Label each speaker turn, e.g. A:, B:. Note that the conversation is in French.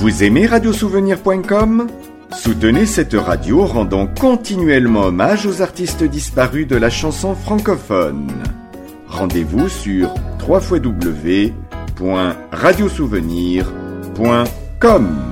A: Vous aimez radiosouvenir.com ? Soutenez cette radio rendant continuellement hommage aux artistes disparus de la chanson francophone. Rendez-vous sur www.radiosouvenir.com.